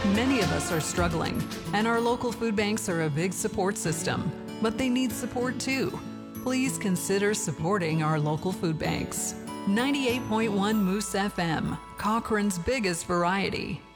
Many of us are struggling, and our local food banks are a big support system, but they need support too. Please consider supporting our local food banks. 98.1 Moose FM, Cochrane's biggest variety.